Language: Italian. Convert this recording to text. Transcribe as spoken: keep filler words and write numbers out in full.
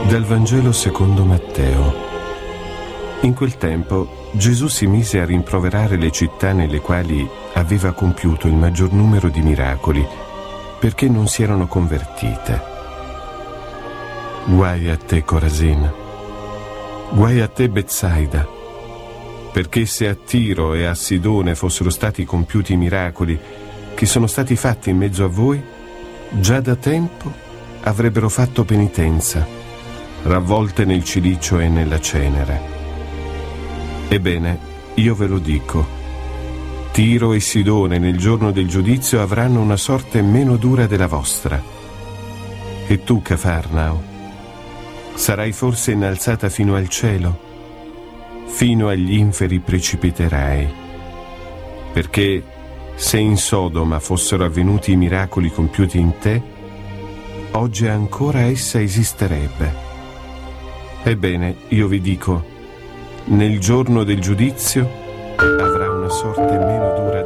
Dal Vangelo secondo Matteo. In quel tempo Gesù si mise a rimproverare le città nelle quali aveva compiuto il maggior numero di miracoli, perché non si erano convertite. Guai a te, Corasin! Guai a te, Betsaida! Perché se a Tiro e a Sidone fossero stati compiuti i miracoli che sono stati fatti in mezzo a voi, già da tempo avrebbero fatto penitenza, ravvolte nel cilicio e nella cenere. Ebbene, io ve lo dico, Tiro e Sidone nel giorno del giudizio avranno una sorte meno dura della vostra. E tu, Cafarnao, sarai forse innalzata fino al cielo? Fino agli inferi precipiterai, perché se in Sodoma fossero avvenuti i miracoli compiuti in te, oggi ancora essa esisterebbe. Ebbene, io vi dico, nel giorno del giudizio avrà una sorte meno dura